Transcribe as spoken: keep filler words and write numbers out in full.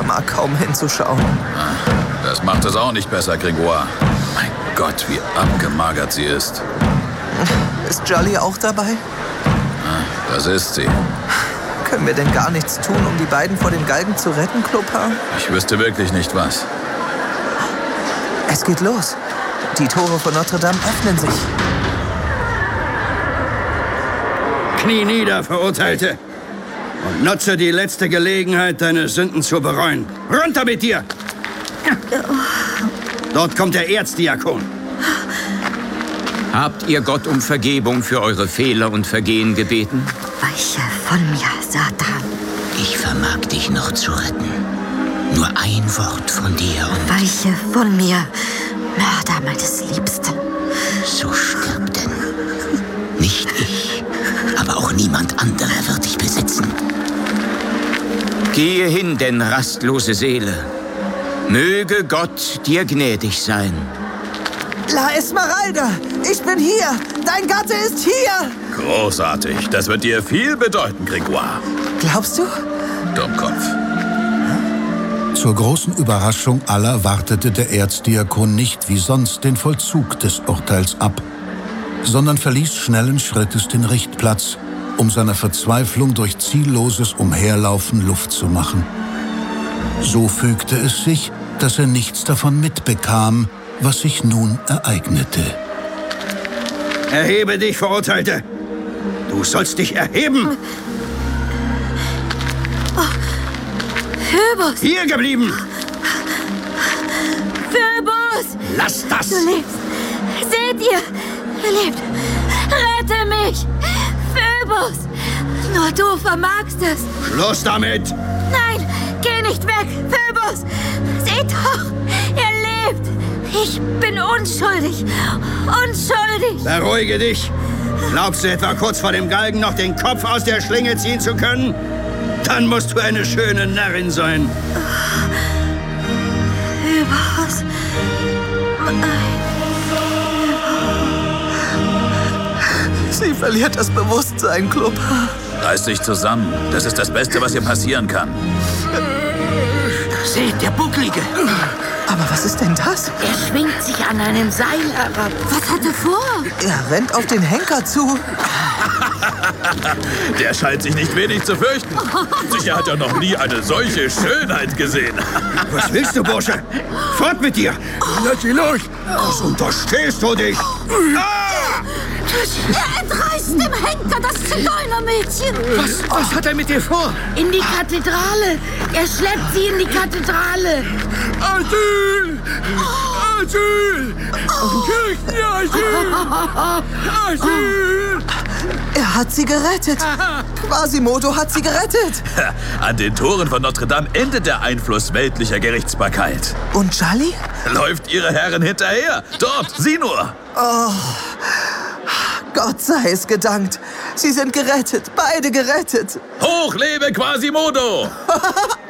vermag kaum hinzuschauen. Das macht es auch nicht besser, Gringoire. Mein Gott, wie abgemagert sie ist. Ist Jolly auch dabei? Das ist sie. Können wir denn gar nichts tun, um die beiden vor den Galgen zu retten, Clopin? Ich wüsste wirklich nicht was. Es geht los. Die Tore von Notre Dame öffnen sich. Knie nieder, Verurteilte. Und nutze die letzte Gelegenheit, deine Sünden zu bereuen. Runter mit dir! Dort kommt der Erzdiakon. Habt ihr Gott um Vergebung für eure Fehler und Vergehen gebeten? Weiche von mir, Satan. Ich vermag dich noch zu retten. Nur ein Wort von dir und... Weiche von mir, Mörder meines Liebsten. So stirb denn. Nicht ich, aber auch niemand anderer wird dich besitzen. Gehe hin, denn rastlose Seele. Möge Gott dir gnädig sein. La Esmeralda, ich bin hier. Dein Gatte ist hier. Großartig. Das wird dir viel bedeuten, Gringoire. Glaubst du? Dummkopf. Zur großen Überraschung aller wartete der Erzdiakon nicht wie sonst den Vollzug des Urteils ab, sondern verließ schnellen Schrittes den Richtplatz, um seiner Verzweiflung durch zielloses Umherlaufen Luft zu machen. So fügte es sich, dass er nichts davon mitbekam, was sich nun ereignete. Erhebe dich, Verurteilte! Du sollst dich erheben! Phoebus! Hier geblieben! Phoebus! Lass das! Du lebst! Seht ihr? Er lebt! Rette mich! Phoebus! Nur du vermagst es! Schluss damit! Nein! Geh nicht weg! Phoebus! Seht doch! Er lebt! Ich bin unschuldig! Unschuldig! Beruhige dich! Glaubst du etwa kurz vor dem Galgen noch den Kopf aus der Schlinge ziehen zu können? Dann musst du eine schöne Närrin sein. Phoebus! Sie verliert das Bewusstsein, Clopin. Reiß dich zusammen. Das ist das Beste, was ihr passieren kann. Seht, der Bucklige. Aber was ist denn das? Er schwingt sich an einem Seil herab. Was hat er vor? Er rennt auf den Henker zu. Der scheint sich nicht wenig zu fürchten. Sicher hat er noch nie eine solche Schönheit gesehen. Was willst du, Bursche? Fort mit dir! Lass sie los! Was unterstehst du dich? Ah! Er entreißt dem Henker das Zigeunermädchen. Was, was hat er mit dir vor? In die Kathedrale. Er schleppt sie in die Kathedrale. Asyl! Asyl! Kirchen, Asyl! Asyl! Er hat sie gerettet. Quasimodo hat sie gerettet. An den Toren von Notre Dame endet der Einfluss weltlicher Gerichtsbarkeit. Und Jolly? Läuft ihre Herren hinterher. Dort, sieh nur. Oh, Gott sei es gedankt. Sie sind gerettet, beide gerettet. Hoch lebe Quasimodo!